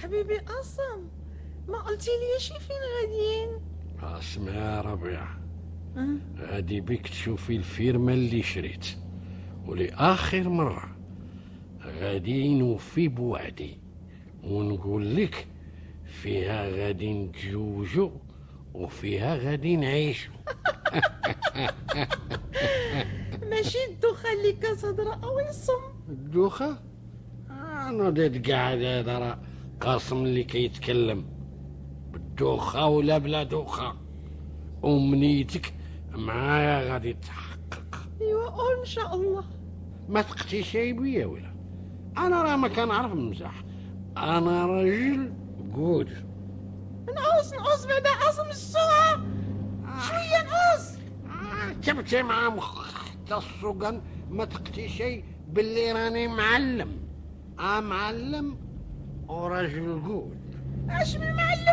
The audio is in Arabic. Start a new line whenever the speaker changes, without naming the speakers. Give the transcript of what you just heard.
حبيبي قاسم، ما قلتي لي شي فين غاديين؟
اسمع يا ربيعة،
أه؟
غادي بك تشوفي الفيرما اللي شريت، ولآخر مرة غادي نوفي بوعدي ونقول لك فيها غادي نتزوجوا وفيها غادي نعيشوا.
ماشي الدوخه اللي كتهضر او يصم.
الدوخة؟ انا ديت قاعد هذا راه قاسم اللي كيتكلم بالدوخة ولا بلا دوخة، أمنيتك معايا غادي تحقق.
ايوا قول ان شاء الله.
ما تقتي شي بيا ولا؟ انا راه ما كنعرف نمزح، انا راجل قود.
نقص بعدا قاسم السوعه شويه نقص.
جبتي مع مختص السوقان، ما تقتي شي باللي راني معلم، معلم وراجل قود.
اش من معلم